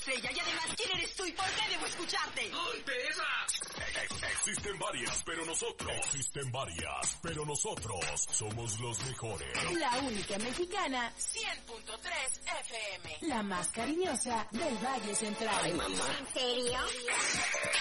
estrella. Y además, ¿quién eres tú y por qué debo escucharte? ¡Ay, Teresa! Existen varias, pero nosotros somos los mejores. La única mexicana, 100.3 FM. la más cariñosa del Valle Central. Ay, mamá. ¿En serio?